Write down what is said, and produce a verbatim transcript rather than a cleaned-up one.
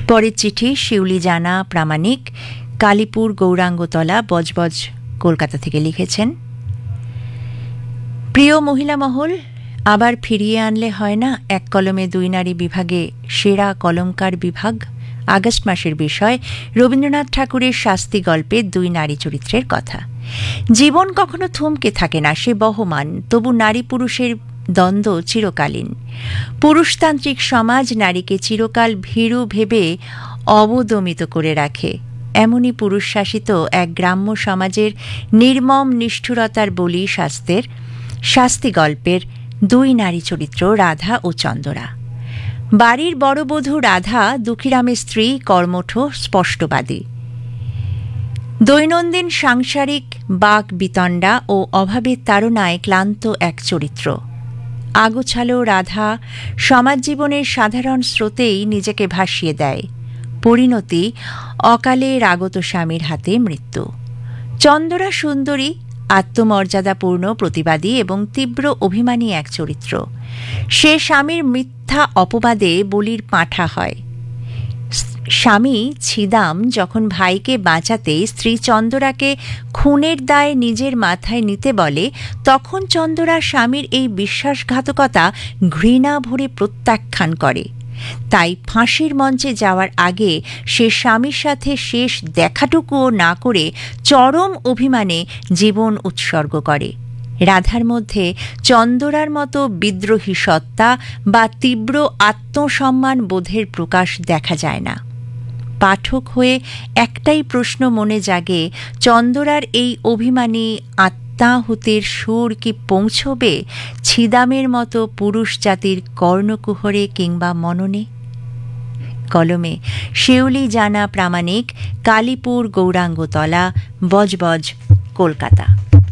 পরের চিঠি শিউলি জানা প্রামাণিক, কালীপুর গৌরাঙ্গতলা, বজবজ, কলকাতা থেকে লিখেছেন। প্রিয় মহিলা মহল, আবার ফিরিয়ে আনলে হয় না এক কলমে দুই নারী বিভাগে সেরা কলমকার বিভাগ। আগস্ট মাসের বিষয় রবীন্দ্রনাথ ঠাকুরের শাস্তি গল্পে দুই নারী চরিত্রের কথা। জীবন কখনো থমকে থাকে না, সে বহমান, তবু নারী পুরুষের দ্বন্দ্ব চিরকালীন। পুরুষতান্ত্রিক সমাজ নারীকে চিরকাল ভীরু ভেবে অবদমিত করে রাখে। এমনই পুরুষ শাসিত এক গ্রাম্য সমাজের নির্মম নিষ্ঠুরতার বলি শাস্তের শাস্তি গল্পের দুই নারী চরিত্র রাধা ও চন্দরা। বাড়ির বড় বধূ রাধা দুঃখীরামের স্ত্রী, কর্মঠ, স্পষ্টবাদী, দৈনন্দিন সাংসারিক বাক বিতণ্ডা ও অভাবের তাড়নায় ক্লান্ত এক চরিত্র। আগোছালো রাধা সমাজ জীবনের সাধারণ স্রোতেই নিজেকে ভাসিয়ে দেয়। পরিণতি অকালে আগত স্বামীর হাতে মৃত্যু। চন্দরা সুন্দরী, আত্মমর্যাদাপূর্ণ, প্রতিবাদী এবং তীব্র অভিমানী এক চরিত্র। সে স্বামীর মিথ্যা অপবাদে বলির পাঁঠা হয়। স্বামী ছিদাম যখন ভাইকে বাঁচাতে স্ত্রী চন্দরাকে খুনের দায় নিজের মাথায় নিতে বলে, তখন চন্দরা স্বামীর এই বিশ্বাসঘাতকতা ঘৃণা ভরে প্রত্যাখ্যান করে। তাই ফাঁসির মঞ্চে যাওয়ার আগে সে স্বামীর সাথে শেষ দেখাটুকুও না করে চরম অভিমানে জীবন উৎসর্গ করে। রাধার মধ্যে চন্দরার মতো বিদ্রোহী সত্তা বা তীব্র আত্মসম্মান বোধের প্রকাশ দেখা যায় না। পাঠক হয়ে একটাই প্রশ্ন মনে জাগে, চন্দরার এই অভিমানী আত্মাহুতির সুর কি পৌঁছবে ছিদামের মতো পুরুষ জাতির কর্ণকুহরে কিংবা মননে? কলমে শিউলি জানা প্রামাণিক, কালীপুর গৌরাঙ্গতলা, বজবজ, কলকাতা।